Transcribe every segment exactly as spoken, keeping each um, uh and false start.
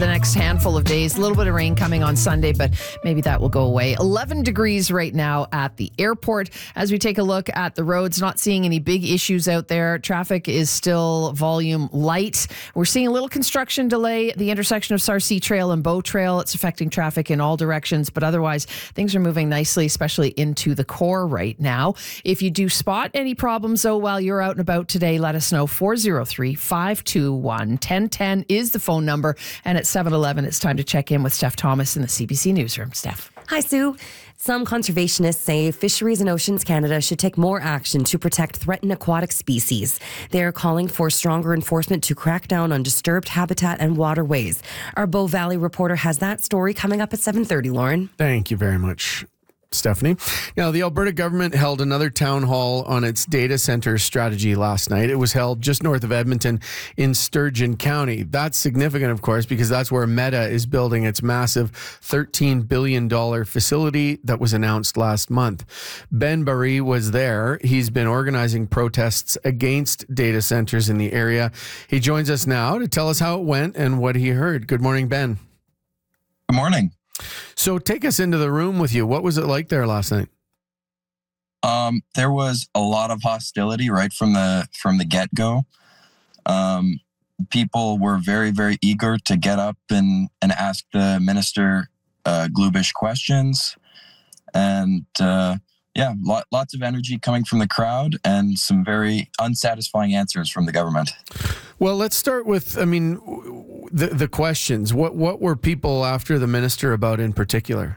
the next handful of days. A little bit of rain coming on Sunday, but maybe that will go away. eleven degrees right now at the airport. As we take a look at the roads, not seeing any big issues out there. Traffic is still volume light. We're seeing a little construction delay at the intersection of Sarcee Trail and Bow Trail. It's affecting traffic in all directions, but otherwise things are moving nicely, especially into the core right now. If you do spot any problems, though, while you're out and about today, let us know. four oh three, five two one, one oh one oh is the phone number, and at seven eleven, it's time to check in with Steph Thomas in the C B C Newsroom. Steph. Hi, Sue. Some conservationists say Fisheries and Oceans Canada should take more action to protect threatened aquatic species. They are calling for stronger enforcement to crack down on disturbed habitat and waterways. Our Bow Valley reporter has that story coming up at seven thirty, Lauren. Thank you very much, Stephanie. Now, the Alberta government held another town hall on its data center strategy last night. It was held just north of Edmonton in Sturgeon County. That's significant, of course, because that's where Meta is building its massive thirteen billion dollars facility that was announced last month. Ben Barry was there. He's been organizing protests against data centers in the area. He joins us now to tell us how it went and what he heard. Good morning, Ben. Good morning. So take us into the room with you. What was it like there last night? Um, there was a lot of hostility right from the from the get-go. Um, people were very, very eager to get up and, and ask the minister uh, Glubish questions. And uh, yeah, lot, lots of energy coming from the crowd and some very unsatisfying answers from the government. Well, let's start with, I mean, the the questions. What what were people after the minister about in particular?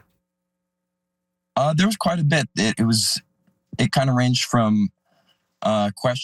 Uh, there was quite a bit. It, it was, it kind of ranged from uh, questions